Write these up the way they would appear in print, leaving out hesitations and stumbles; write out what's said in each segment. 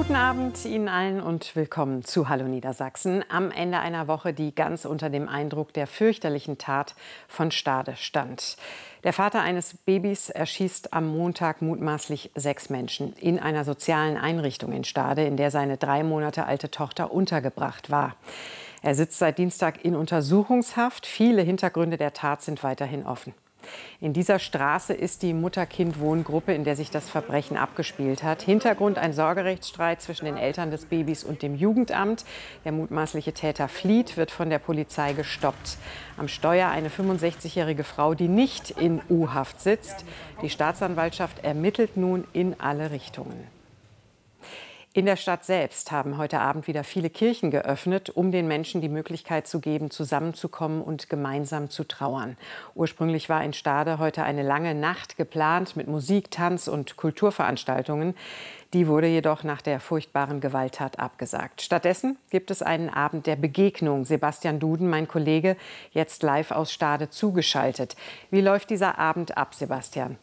Guten Abend Ihnen allen und willkommen zu Hallo Niedersachsen. Am Ende einer Woche, die ganz unter dem Eindruck der fürchterlichen Tat von Stade stand. Der Vater eines Babys erschießt am Montag mutmaßlich 6 Menschen in einer sozialen Einrichtung in Stade, in der seine 3 Monate alte Tochter untergebracht war. Er sitzt seit Dienstag in Untersuchungshaft. Viele Hintergründe der Tat sind weiterhin offen. In dieser Straße ist die Mutter-Kind-Wohngruppe, in der sich das Verbrechen abgespielt hat. Hintergrund ein Sorgerechtsstreit zwischen den Eltern des Babys und dem Jugendamt. Der mutmaßliche Täter flieht, wird von der Polizei gestoppt. Am Steuer eine 65-jährige Frau, die nicht in U-Haft sitzt. Die Staatsanwaltschaft ermittelt nun in alle Richtungen. In der Stadt selbst haben heute Abend wieder viele Kirchen geöffnet, um den Menschen die Möglichkeit zu geben, zusammenzukommen und gemeinsam zu trauern. Ursprünglich war in Stade heute eine lange Nacht geplant mit Musik, Tanz und Kulturveranstaltungen. Die wurde jedoch nach der furchtbaren Gewalttat abgesagt. Stattdessen gibt es einen Abend der Begegnung. Sebastian Duden, mein Kollege, jetzt live aus Stade zugeschaltet. Wie läuft dieser Abend ab, Sebastian?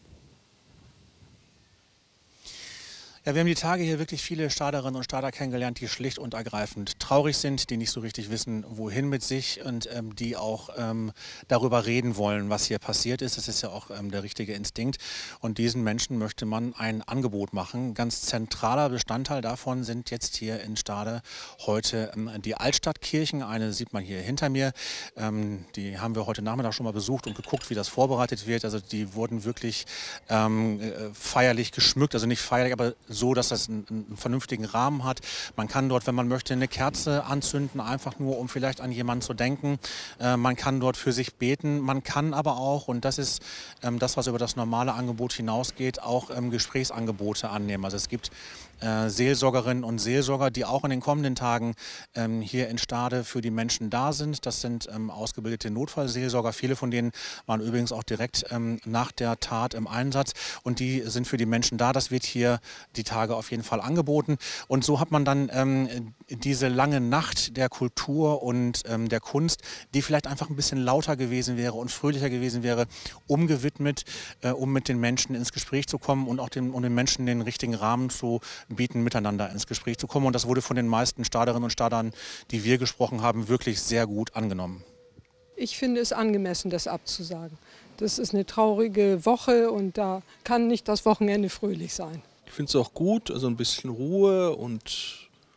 Ja, wir haben die Tage hier wirklich viele Staderinnen und Stader kennengelernt, die schlicht und ergreifend traurig sind, die nicht so richtig wissen, wohin mit sich und die auch darüber reden wollen, was hier passiert ist. Das ist ja auch der richtige Instinkt. Und diesen Menschen möchte man ein Angebot machen. Ganz zentraler Bestandteil davon sind jetzt hier in Stade heute die Altstadtkirchen. Eine sieht man hier hinter mir. Die haben wir heute Nachmittag schon mal besucht und geguckt, wie das vorbereitet wird. Also die wurden wirklich feierlich geschmückt, also nicht feierlich, aber so, dass das einen vernünftigen Rahmen hat. Man kann dort, wenn man möchte, eine Kerze anzünden, einfach nur, um vielleicht an jemanden zu denken. Man kann dort für sich beten. Man kann aber auch, und das ist das, was über das normale Angebot hinausgeht, auch Gesprächsangebote annehmen. Also es gibt Seelsorgerinnen und Seelsorger, die auch in den kommenden Tagen hier in Stade für die Menschen da sind. Das sind ausgebildete Notfallseelsorger. Viele von denen waren übrigens auch direkt nach der Tat im Einsatz. Und die sind für die Menschen da. Das wird hier die Tage auf jeden Fall angeboten. Und so hat man dann diese lange Nacht der Kultur und der Kunst, die vielleicht einfach ein bisschen lauter gewesen wäre und fröhlicher gewesen wäre, umgewidmet, um mit den Menschen ins Gespräch zu kommen und auch um den Menschen den richtigen Rahmen zu bieten, miteinander ins Gespräch zu kommen. Und das wurde von den meisten Staderinnen und Stadern, die wir gesprochen haben, wirklich sehr gut angenommen. Ich finde es angemessen, das abzusagen. Das ist eine traurige Woche und da kann nicht das Wochenende fröhlich sein. Ich finde es auch gut, also ein bisschen Ruhe und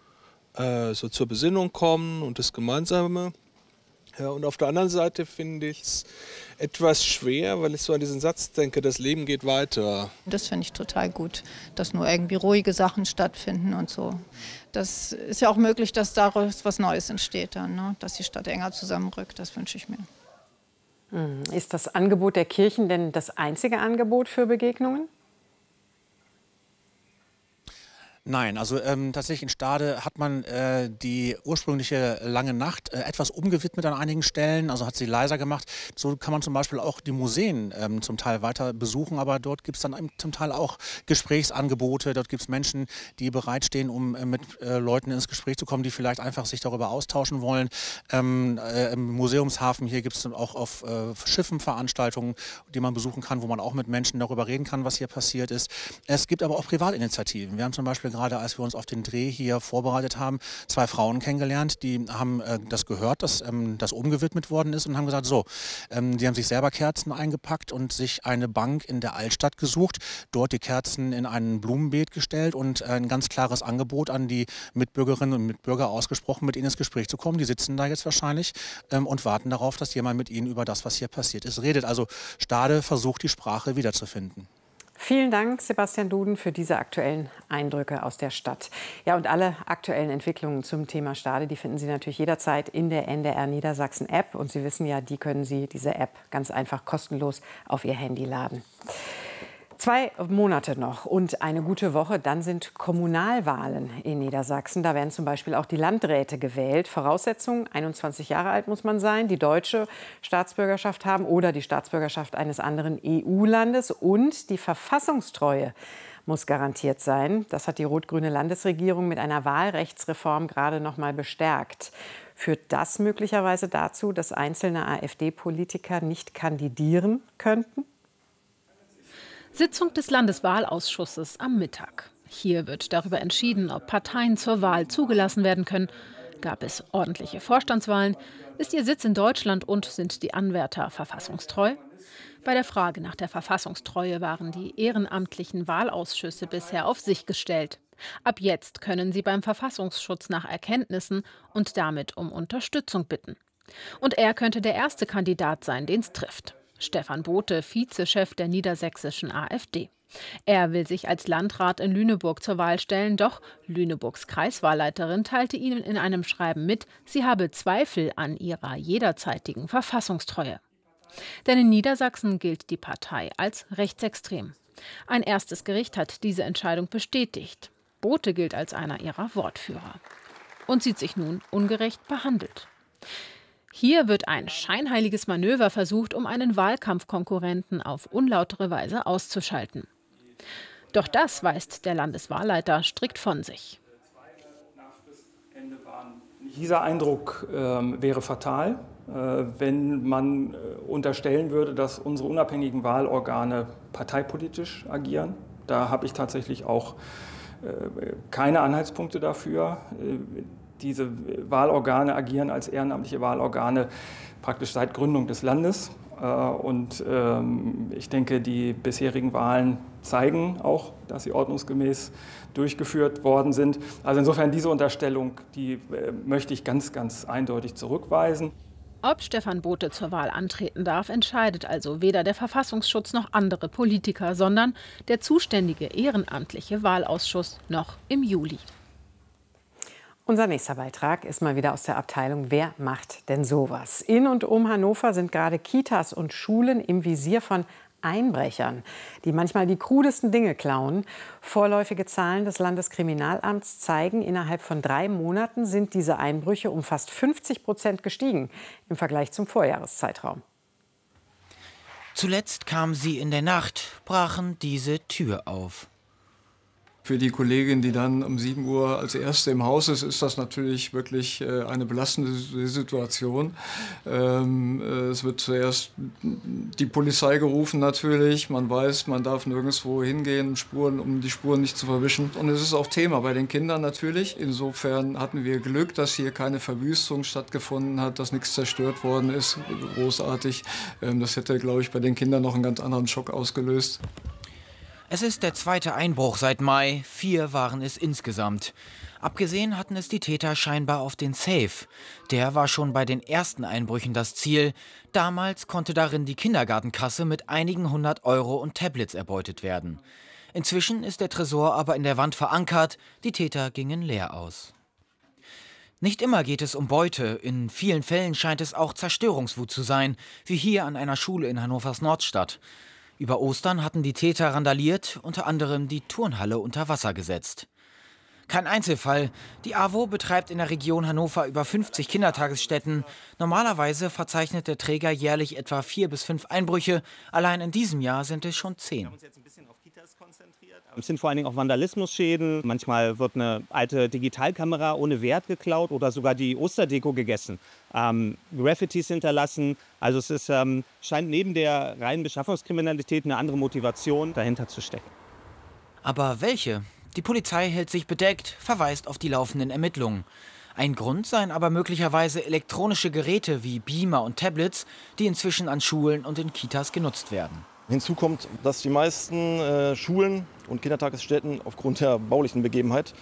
so zur Besinnung kommen und das Gemeinsame. Ja, und auf der anderen Seite finde ich es etwas schwer, weil ich so an diesen Satz denke, das Leben geht weiter. Das finde ich total gut, dass nur irgendwie ruhige Sachen stattfinden und so. Das ist ja auch möglich, dass daraus was Neues entsteht dann, ne? Dass die Stadt enger zusammenrückt, das wünsche ich mir. Ist das Angebot der Kirchen denn das einzige Angebot für Begegnungen? Nein, also tatsächlich in Stade hat man die ursprüngliche lange Nacht etwas umgewidmet an einigen Stellen, also hat sie leiser gemacht. So kann man zum Beispiel auch die Museen zum Teil weiter besuchen, aber dort gibt es dann zum Teil auch Gesprächsangebote. Dort gibt es Menschen, die bereitstehen, um mit Leuten ins Gespräch zu kommen, die vielleicht einfach sich darüber austauschen wollen. Im Museumshafen hier gibt es auch auf Schiffen Veranstaltungen, die man besuchen kann, wo man auch mit Menschen darüber reden kann, was hier passiert ist. Es gibt aber auch Privatinitiativen. Wir haben zum Beispiel gerade, als wir uns auf den Dreh hier vorbereitet haben, 2 Frauen kennengelernt, die haben das gehört, dass das umgewidmet worden ist und haben gesagt, so, die haben sich selber Kerzen eingepackt und sich eine Bank in der Altstadt gesucht, dort die Kerzen in ein Blumenbeet gestellt und ein ganz klares Angebot an die Mitbürgerinnen und Mitbürger ausgesprochen, mit ihnen ins Gespräch zu kommen. Die sitzen da jetzt wahrscheinlich und warten darauf, dass jemand mit ihnen über das, was hier passiert ist, redet. Also Stade versucht, die Sprache wiederzufinden. Vielen Dank, Sebastian Duden, für diese aktuellen Eindrücke aus der Stadt. Ja, und alle aktuellen Entwicklungen zum Thema Stade, die finden Sie natürlich jederzeit in der NDR Niedersachsen App. Und Sie wissen ja, die können Sie, diese App, ganz einfach kostenlos auf Ihr Handy laden. 2 Monate noch und eine gute Woche, dann sind Kommunalwahlen in Niedersachsen. Da werden zum Beispiel auch die Landräte gewählt. Voraussetzung, 21 Jahre alt muss man sein, die deutsche Staatsbürgerschaft haben oder die Staatsbürgerschaft eines anderen EU-Landes. Und die Verfassungstreue muss garantiert sein. Das hat die rot-grüne Landesregierung mit einer Wahlrechtsreform gerade noch mal bestärkt. Führt das möglicherweise dazu, dass einzelne AfD-Politiker nicht kandidieren könnten? Sitzung des Landeswahlausschusses am Mittag. Hier wird darüber entschieden, ob Parteien zur Wahl zugelassen werden können. Gab es ordentliche Vorstandswahlen? Ist ihr Sitz in Deutschland und sind die Anwärter verfassungstreu? Bei der Frage nach der Verfassungstreue waren die ehrenamtlichen Wahlausschüsse bisher auf sich gestellt. Ab jetzt können sie beim Verfassungsschutz nach Erkenntnissen und damit um Unterstützung bitten. Und er könnte der erste Kandidat sein, den es trifft. Stefan Bothe, Vizechef der niedersächsischen AfD. Er will sich als Landrat in Lüneburg zur Wahl stellen, doch Lüneburgs Kreiswahlleiterin teilte ihm in einem Schreiben mit, sie habe Zweifel an ihrer jederzeitigen Verfassungstreue. Denn in Niedersachsen gilt die Partei als rechtsextrem. Ein erstes Gericht hat diese Entscheidung bestätigt. Bothe gilt als einer ihrer Wortführer und sieht sich nun ungerecht behandelt. Hier wird ein scheinheiliges Manöver versucht, um einen Wahlkampfkonkurrenten auf unlautere Weise auszuschalten. Doch das weist der Landeswahlleiter strikt von sich. Dieser Eindruck wäre fatal, wenn man unterstellen würde, dass unsere unabhängigen Wahlorgane parteipolitisch agieren. Da habe ich tatsächlich auch keine Anhaltspunkte dafür. Diese Wahlorgane agieren als ehrenamtliche Wahlorgane praktisch seit Gründung des Landes. Und ich denke, die bisherigen Wahlen zeigen auch, dass sie ordnungsgemäß durchgeführt worden sind. Also insofern diese Unterstellung, die möchte ich ganz, ganz eindeutig zurückweisen. Ob Stefan Bothe zur Wahl antreten darf, entscheidet also weder der Verfassungsschutz noch andere Politiker, sondern der zuständige ehrenamtliche Wahlausschuss noch im Juli. Unser nächster Beitrag ist mal wieder aus der Abteilung Wer macht denn sowas? In und um Hannover sind gerade Kitas und Schulen im Visier von Einbrechern, die manchmal die krudesten Dinge klauen. Vorläufige Zahlen des Landeskriminalamts zeigen, innerhalb von 3 Monaten sind diese Einbrüche um fast 50% gestiegen im Vergleich zum Vorjahreszeitraum. Zuletzt kamen sie in der Nacht, brachen diese Tür auf. Für die Kollegin, die dann um 7 Uhr als Erste im Haus ist das natürlich wirklich eine belastende Situation. Es wird zuerst die Polizei gerufen natürlich. Man weiß, man darf nirgendwo hingehen, um die Spuren nicht zu verwischen. Und es ist auch Thema bei den Kindern natürlich. Insofern hatten wir Glück, dass hier keine Verwüstung stattgefunden hat, dass nichts zerstört worden ist. Großartig. Das hätte, glaube ich, bei den Kindern noch einen ganz anderen Schock ausgelöst. Es ist der 2. Einbruch seit Mai, 4 waren es insgesamt. Abgesehen hatten es die Täter scheinbar auf den Safe. Der war schon bei den ersten Einbrüchen das Ziel. Damals konnte darin die Kindergartenkasse mit einigen 100 Euro und Tablets erbeutet werden. Inzwischen ist der Tresor aber in der Wand verankert, die Täter gingen leer aus. Nicht immer geht es um Beute, in vielen Fällen scheint es auch Zerstörungswut zu sein, wie hier an einer Schule in Hannovers Nordstadt. Über Ostern hatten die Täter randaliert, unter anderem die Turnhalle unter Wasser gesetzt. Kein Einzelfall. Die AWO betreibt in der Region Hannover über 50 Kindertagesstätten. Normalerweise verzeichnet der Träger jährlich etwa 4 bis 5 Einbrüche. Allein in diesem Jahr sind es schon 10. Es sind vor allen Dingen auch Vandalismusschäden. Manchmal wird eine alte Digitalkamera ohne Wert geklaut oder sogar die Osterdeko gegessen. Graffitis hinterlassen. Also es ist, scheint neben der reinen Beschaffungskriminalität eine andere Motivation dahinter zu stecken. Aber welche? Die Polizei hält sich bedeckt, verweist auf die laufenden Ermittlungen. Ein Grund seien aber möglicherweise elektronische Geräte wie Beamer und Tablets, die inzwischen an Schulen und in Kitas genutzt werden. Hinzu kommt, dass die meisten Schulen und Kindertagesstätten aufgrund der baulichen Begebenheit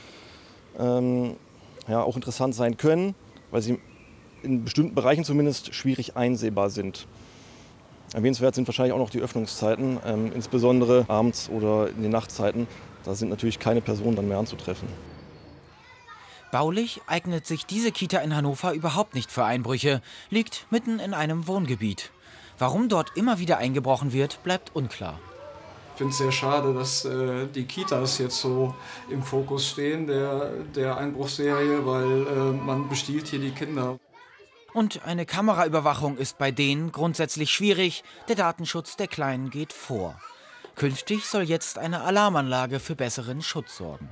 auch interessant sein können, weil sie in bestimmten Bereichen zumindest schwierig einsehbar sind. Erwähnenswert sind wahrscheinlich auch noch die Öffnungszeiten, insbesondere abends oder in den Nachtzeiten. Da sind natürlich keine Personen dann mehr anzutreffen. Baulich eignet sich diese Kita in Hannover überhaupt nicht für Einbrüche, liegt mitten in einem Wohngebiet. Warum dort immer wieder eingebrochen wird, bleibt unklar. Ich finde es sehr schade, dass die Kitas jetzt so im Fokus stehen der Einbruchsserie, weil man bestiehlt hier die Kinder. Und eine Kameraüberwachung ist bei denen grundsätzlich schwierig. Der Datenschutz der Kleinen geht vor. Künftig soll jetzt eine Alarmanlage für besseren Schutz sorgen.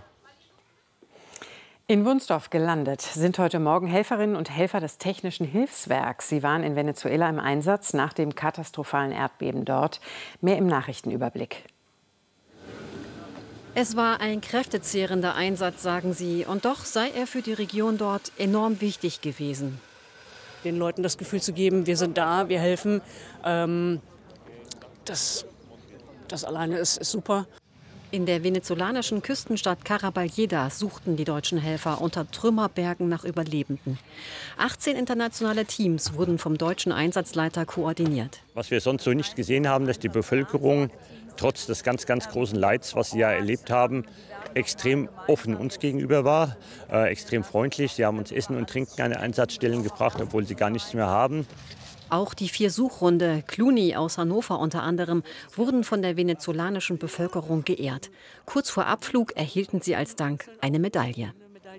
In Wunsdorf gelandet sind heute Morgen Helferinnen und Helfer des Technischen Hilfswerks. Sie waren in Venezuela im Einsatz nach dem katastrophalen Erdbeben dort. Mehr im Nachrichtenüberblick. Es war ein kräftezehrender Einsatz, sagen sie. Und doch sei er für die Region dort enorm wichtig gewesen. Den Leuten das Gefühl zu geben, wir sind da, wir helfen, das alleine ist super. In der venezolanischen Küstenstadt Caraballeda suchten die deutschen Helfer unter Trümmerbergen nach Überlebenden. 18 internationale Teams wurden vom deutschen Einsatzleiter koordiniert. Was wir sonst so nicht gesehen haben, dass die Bevölkerung trotz des ganz, ganz großen Leids, was sie ja erlebt haben, extrem offen uns gegenüber war, extrem freundlich. Sie haben uns Essen und Trinken an die Einsatzstellen gebracht, obwohl sie gar nichts mehr haben. Auch die 4 Suchhunde, Cluny aus Hannover unter anderem, wurden von der venezolanischen Bevölkerung geehrt. Kurz vor Abflug erhielten sie als Dank eine Medaille.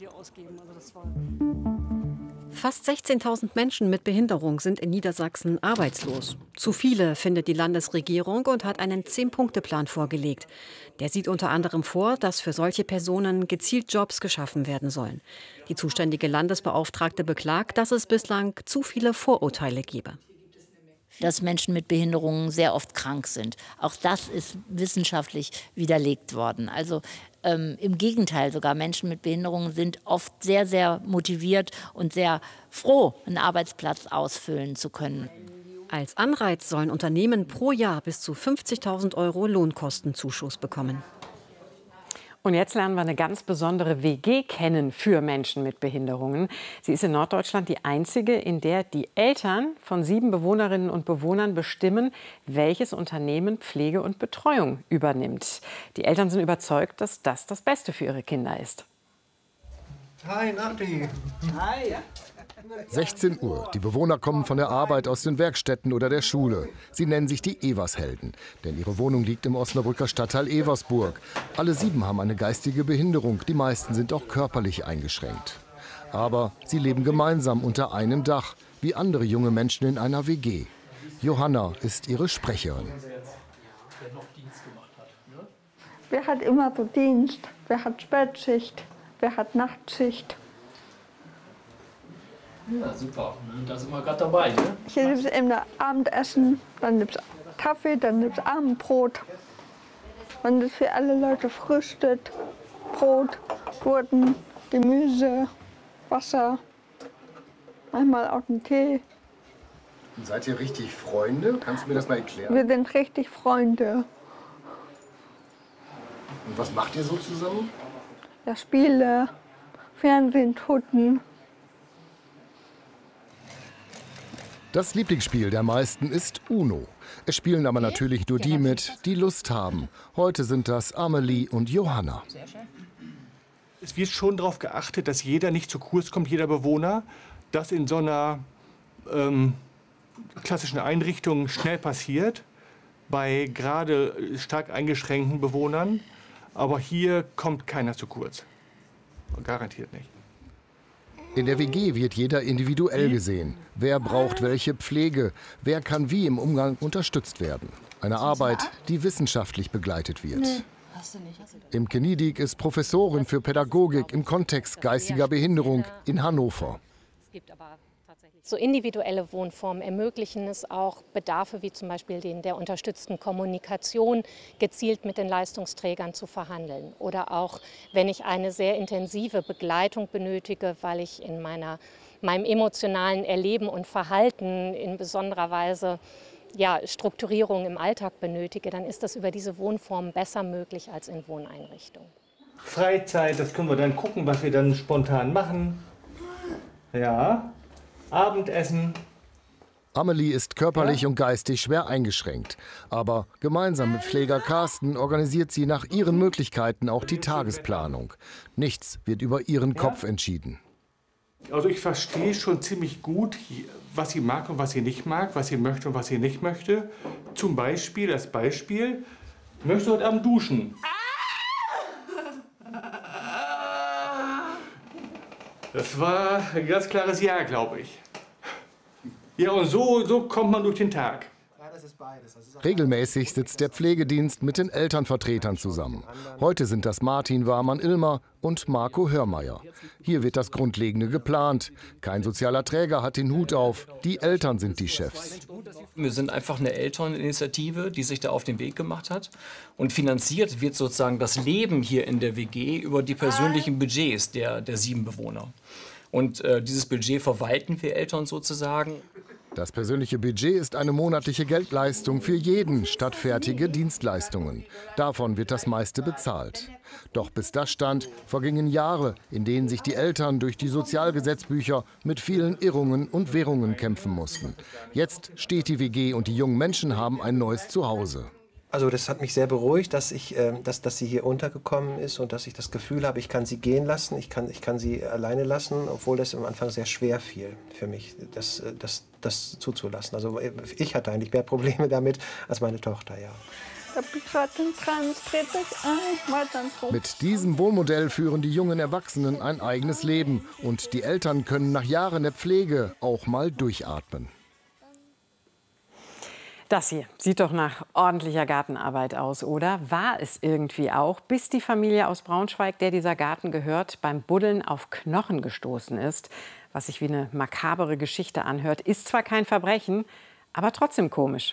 Fast 16.000 Menschen mit Behinderung sind in Niedersachsen arbeitslos. Zu viele findet die Landesregierung und hat einen 10-Punkte-Plan vorgelegt. Der sieht unter anderem vor, dass für solche Personen gezielt Jobs geschaffen werden sollen. Die zuständige Landesbeauftragte beklagt, dass es bislang zu viele Vorurteile gebe. Dass Menschen mit Behinderungen sehr oft krank sind. Auch das ist wissenschaftlich widerlegt worden. Also im Gegenteil, sogar Menschen mit Behinderungen sind oft sehr, sehr motiviert und sehr froh, einen Arbeitsplatz ausfüllen zu können. Als Anreiz sollen Unternehmen pro Jahr bis zu 50.000 € Lohnkostenzuschuss bekommen. Und jetzt lernen wir eine ganz besondere WG kennen für Menschen mit Behinderungen. Sie ist in Norddeutschland die einzige, in der die Eltern von 7 Bewohnerinnen und Bewohnern bestimmen, welches Unternehmen Pflege und Betreuung übernimmt. Die Eltern sind überzeugt, dass das das Beste für ihre Kinder ist. Hi, Nati. Hi. 16 Uhr. Die Bewohner kommen von der Arbeit aus den Werkstätten oder der Schule. Sie nennen sich die Evershelden, denn ihre Wohnung liegt im Osnabrücker Stadtteil Eversburg. Alle 7 haben eine geistige Behinderung, die meisten sind auch körperlich eingeschränkt. Aber sie leben gemeinsam unter einem Dach, wie andere junge Menschen in einer WG. Johanna ist ihre Sprecherin. Wer hat immer so Dienst? Wer hat Spätschicht? Wer hat Nachtschicht? Ja, super. Da sind wir gerade dabei. Ne? Hier gibt es eben Abendessen, dann gibt es Kaffee, dann gibt es Abendbrot. Dann ist für alle Leute Frühstück, Brot, Gurken, Gemüse, Wasser, manchmal auch einen Tee. Und seid ihr richtig Freunde? Kannst du mir das mal erklären? Wir sind richtig Freunde. Und was macht ihr so zusammen? Ja, Spiele, Fernsehen, Tutten. Das Lieblingsspiel der meisten ist Uno. Es spielen aber natürlich nur die mit, die Lust haben. Heute sind das Amelie und Johanna. Es wird schon darauf geachtet, dass jeder nicht zu kurz kommt, jeder Bewohner. Das in so einer klassischen Einrichtung schnell passiert, bei gerade stark eingeschränkten Bewohnern. Aber hier kommt keiner zu kurz. Garantiert nicht. In der WG wird jeder individuell gesehen. Wer braucht welche Pflege? Wer kann wie im Umgang unterstützt werden? Eine Arbeit, die wissenschaftlich begleitet wird. Imke Niedig ist Professorin für Pädagogik im Kontext geistiger Behinderung in Hannover. So individuelle Wohnformen ermöglichen es auch, Bedarfe wie zum Beispiel den der unterstützten Kommunikation gezielt mit den Leistungsträgern zu verhandeln. Oder auch, wenn ich eine sehr intensive Begleitung benötige, weil ich in meinem emotionalen Erleben und Verhalten in besonderer Weise Strukturierung im Alltag benötige, dann ist das über diese Wohnformen besser möglich als in Wohneinrichtungen. Freizeit, das können wir dann gucken, was wir dann spontan machen. Ja. Abendessen. Amelie ist körperlich und geistig schwer eingeschränkt. Aber gemeinsam mit Pfleger Carsten organisiert sie nach ihren Möglichkeiten auch die Tagesplanung. Nichts wird über ihren Kopf entschieden. Also ich verstehe schon ziemlich gut, was sie mag und was sie nicht mag, was sie möchte und was sie nicht möchte. Zum Beispiel, ich möchte heute Abend duschen. Das war ein ganz klares Ja, glaube ich. Ja, und so kommt man durch den Tag. Ja, das ist beides. Regelmäßig sitzt der Pflegedienst mit den Elternvertretern zusammen. Heute sind das Martin Warmann-Illmer und Marco Hörmeier. Hier wird das Grundlegende geplant. Kein sozialer Träger hat den Hut auf. Die Eltern sind die Chefs. Wir sind einfach eine Elterninitiative, die sich da auf den Weg gemacht hat. Und finanziert wird sozusagen das Leben hier in der WG über die persönlichen Budgets der 7 Bewohner. Und dieses Budget verwalten wir Eltern sozusagen. Das persönliche Budget ist eine monatliche Geldleistung für jeden statt fertige Dienstleistungen. Davon wird das meiste bezahlt. Doch bis das stand, vergingen Jahre, in denen sich die Eltern durch die Sozialgesetzbücher mit vielen Irrungen und Wirrungen kämpfen mussten. Jetzt steht die WG und die jungen Menschen haben ein neues Zuhause. Also das hat mich sehr beruhigt, dass sie hier untergekommen ist und dass ich das Gefühl habe, ich kann sie gehen lassen, ich kann sie alleine lassen, obwohl das am Anfang sehr schwer fiel für mich, das zuzulassen. Also ich hatte eigentlich mehr Probleme damit als meine Tochter, ja. Mit diesem Wohnmodell führen die jungen Erwachsenen ein eigenes Leben und die Eltern können nach Jahren der Pflege auch mal durchatmen. Das hier sieht doch nach ordentlicher Gartenarbeit aus, oder? War es irgendwie auch, bis die Familie aus Braunschweig, der dieser Garten gehört, beim Buddeln auf Knochen gestoßen ist. Was sich wie eine makabere Geschichte anhört, ist zwar kein Verbrechen, aber trotzdem komisch.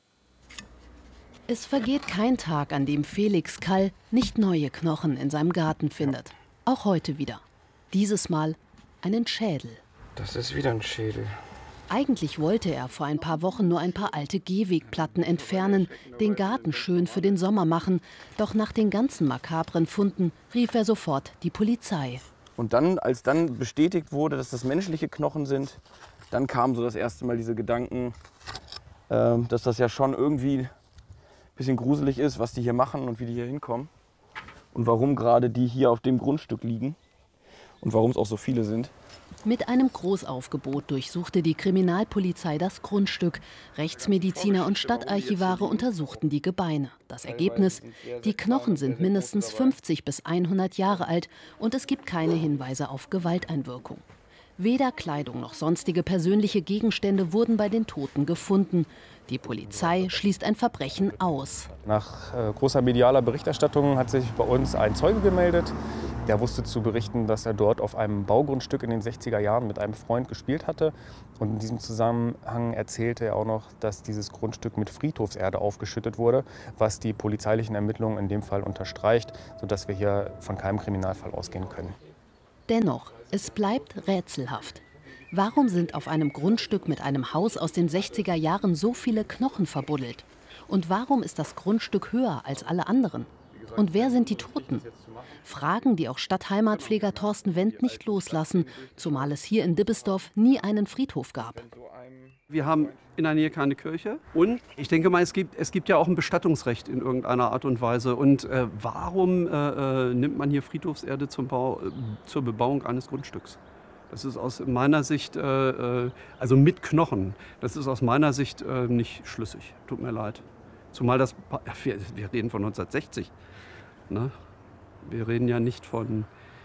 Es vergeht kein Tag, an dem Felix Kall nicht neue Knochen in seinem Garten findet. Auch heute wieder. Dieses Mal einen Schädel. Das ist wieder ein Schädel. Eigentlich wollte er vor ein paar Wochen nur ein paar alte Gehwegplatten entfernen, den Garten schön für den Sommer machen. Doch nach den ganzen makabren Funden rief er sofort die Polizei. Und dann, als dann bestätigt wurde, dass das menschliche Knochen sind, dann kamen so das erste Mal diese Gedanken, dass das ja schon irgendwie ein bisschen gruselig ist, was die hier machen und wie die hier hinkommen. Und warum gerade die hier auf dem Grundstück liegen und warum es auch so viele sind. Mit einem Großaufgebot durchsuchte die Kriminalpolizei das Grundstück. Rechtsmediziner und Stadtarchivare untersuchten die Gebeine. Das Ergebnis: Die Knochen sind mindestens 50 bis 100 Jahre alt und es gibt keine Hinweise auf Gewalteinwirkung. Weder Kleidung noch sonstige persönliche Gegenstände wurden bei den Toten gefunden. Die Polizei schließt ein Verbrechen aus. Nach großer medialer Berichterstattung hat sich bei uns ein Zeuge gemeldet. Der wusste zu berichten, dass er dort auf einem Baugrundstück in den 60er Jahren mit einem Freund gespielt hatte. Und in diesem Zusammenhang erzählte er auch noch, dass dieses Grundstück mit Friedhofserde aufgeschüttet wurde, was die polizeilichen Ermittlungen in dem Fall unterstreicht, sodass wir hier von keinem Kriminalfall ausgehen können. Dennoch, es bleibt rätselhaft. Warum sind auf einem Grundstück mit einem Haus aus den 60er Jahren so viele Knochen verbuddelt? Und warum ist das Grundstück höher als alle anderen? Und wer sind die Toten? Fragen, die auch Stadtheimatpfleger Thorsten Wendt nicht loslassen, zumal es hier in Dibbesdorf nie einen Friedhof gab. Wir haben in der Nähe keine Kirche und ich denke mal, es gibt ja auch ein Bestattungsrecht in irgendeiner Art und Weise. Und warum nimmt man hier Friedhofserde zur Bebauung eines Grundstücks? Das ist aus meiner Sicht, also mit Knochen, das ist aus meiner Sicht nicht schlüssig. Tut mir leid. Zumal wir reden von 1960. Ne? Wir reden ja nicht von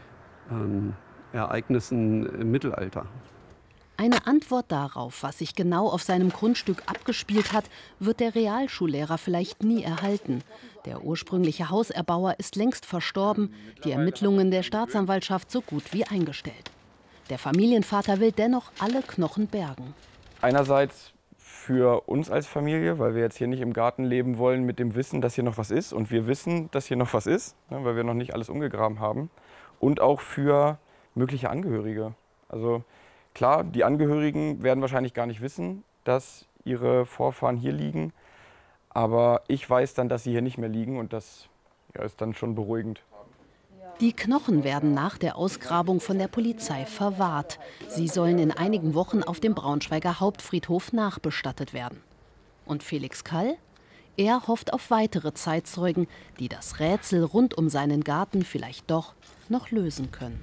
Ereignissen im Mittelalter. Eine Antwort darauf, was sich genau auf seinem Grundstück abgespielt hat, wird der Realschullehrer vielleicht nie erhalten. Der ursprüngliche Hauserbauer ist längst verstorben, die Ermittlungen der Staatsanwaltschaft so gut wie eingestellt. Der Familienvater will dennoch alle Knochen bergen. Einerseits für uns als Familie, weil wir jetzt hier nicht im Garten leben wollen mit dem Wissen, dass hier noch was ist. Und wir wissen, dass hier noch was ist, weil wir noch nicht alles umgegraben haben. Und auch für mögliche Angehörige. Also klar, die Angehörigen werden wahrscheinlich gar nicht wissen, dass ihre Vorfahren hier liegen. Aber ich weiß dann, dass sie hier nicht mehr liegen und das ist dann schon beruhigend. Die Knochen werden nach der Ausgrabung von der Polizei verwahrt. Sie sollen in einigen Wochen auf dem Braunschweiger Hauptfriedhof nachbestattet werden. Und Felix Kall? Er hofft auf weitere Zeitzeugen, die das Rätsel rund um seinen Garten vielleicht doch noch lösen können.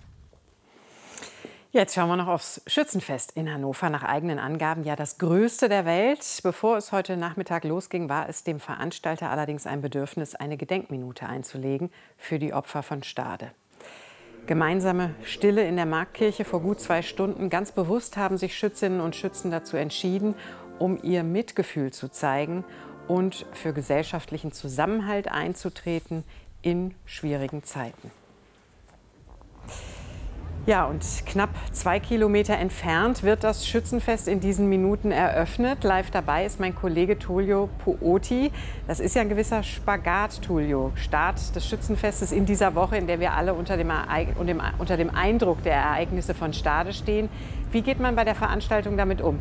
Jetzt schauen wir noch aufs Schützenfest in Hannover. Nach eigenen Angaben ja das größte der Welt. Bevor es heute Nachmittag losging, war es dem Veranstalter allerdings ein Bedürfnis, eine Gedenkminute einzulegen für die Opfer von Stade. Gemeinsame Stille in der Marktkirche vor gut 2 Stunden. Ganz bewusst haben sich Schützinnen und Schützen dazu entschieden, um ihr Mitgefühl zu zeigen und für gesellschaftlichen Zusammenhalt einzutreten in schwierigen Zeiten. Ja, und knapp 2 Kilometer entfernt wird das Schützenfest in diesen Minuten eröffnet. Live dabei ist mein Kollege Tullio Puoti. Das ist ja ein gewisser Spagat, Tullio. Start des Schützenfestes in dieser Woche, in der wir alle unter dem Eindruck der Ereignisse von Stade stehen. Wie geht man bei der Veranstaltung damit um?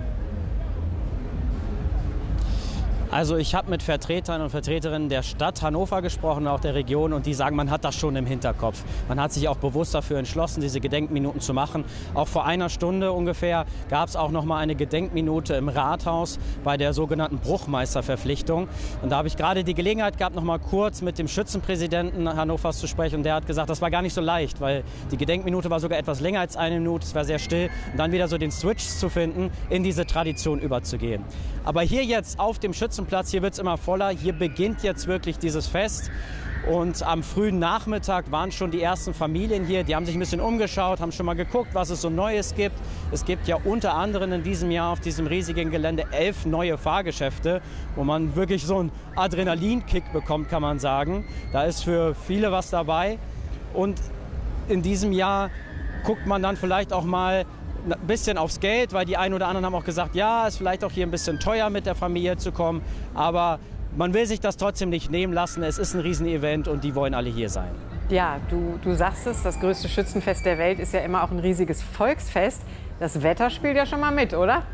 Also ich habe mit Vertretern und Vertreterinnen der Stadt Hannover gesprochen, auch der Region, und die sagen, man hat das schon im Hinterkopf. Man hat sich auch bewusst dafür entschlossen, diese Gedenkminuten zu machen. Auch vor einer Stunde ungefähr gab es auch noch mal eine Gedenkminute im Rathaus bei der sogenannten Bruchmeisterverpflichtung. Und da habe ich gerade die Gelegenheit gehabt, noch mal kurz mit dem Schützenpräsidenten Hannovers zu sprechen. Und der hat gesagt, das war gar nicht so leicht, weil die Gedenkminute war sogar etwas länger als 1 Minute. Es war sehr still. Und dann wieder so den Switch zu finden, in diese Tradition überzugehen. Aber hier jetzt auf dem Schützenplatz, hier wird es immer voller. Hier beginnt jetzt wirklich dieses Fest. Und am frühen Nachmittag waren schon die ersten Familien hier. Die haben sich ein bisschen umgeschaut, haben schon mal geguckt, was es so Neues gibt. Es gibt ja unter anderem in diesem Jahr auf diesem riesigen Gelände 11 neue Fahrgeschäfte, wo man wirklich so einen Adrenalinkick bekommt, kann man sagen. Da ist für viele was dabei. Und in diesem Jahr guckt man dann vielleicht auch mal ein bisschen aufs Geld, weil die einen oder anderen haben auch gesagt, ja, ist vielleicht auch hier ein bisschen teuer mit der Familie zu kommen, aber man will sich das trotzdem nicht nehmen lassen. Es ist ein Riesenevent und die wollen alle hier sein. Ja, du sagst es, das größte Schützenfest der Welt ist ja immer auch ein riesiges Volksfest. Das Wetter spielt ja schon mal mit, oder?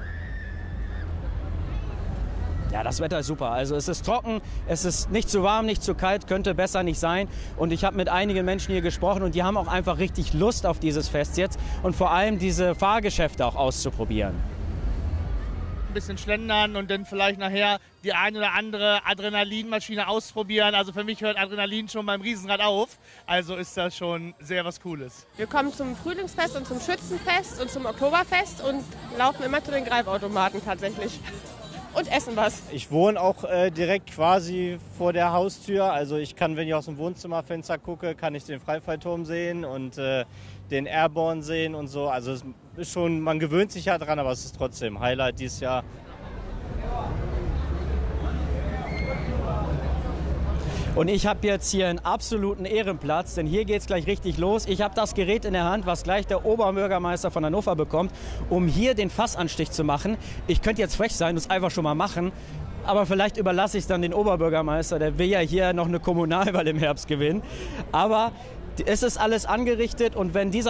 Ja, das Wetter ist super. Also es ist trocken, es ist nicht zu warm, nicht zu kalt, könnte besser nicht sein. Und ich habe mit einigen Menschen hier gesprochen und die haben auch einfach richtig Lust auf dieses Fest jetzt und vor allem diese Fahrgeschäfte auch auszuprobieren. Ein bisschen schlendern und dann vielleicht nachher die ein oder andere Adrenalinmaschine ausprobieren. Also für mich hört Adrenalin schon beim Riesenrad auf. Also ist das schon sehr was Cooles. Wir kommen zum Frühlingsfest und zum Schützenfest und zum Oktoberfest und laufen immer zu den Greifautomaten tatsächlich. Und essen was. Ich wohne auch direkt quasi vor der Haustür. Also ich kann, wenn ich aus dem Wohnzimmerfenster gucke, kann ich den Freifallturm sehen und den Airborne sehen und so. Also es ist schon, man gewöhnt sich ja dran, aber es ist trotzdem Highlight dieses Jahr. Und ich habe jetzt hier einen absoluten Ehrenplatz, denn hier geht es gleich richtig los. Ich habe das Gerät in der Hand, was gleich der Oberbürgermeister von Hannover bekommt, um hier den Fassanstich zu machen. Ich könnte jetzt frech sein und es einfach schon mal machen, aber vielleicht überlasse ich es dann den Oberbürgermeister. Der will ja hier noch eine Kommunalwahl im Herbst gewinnen. Aber es ist alles angerichtet und wenn dieser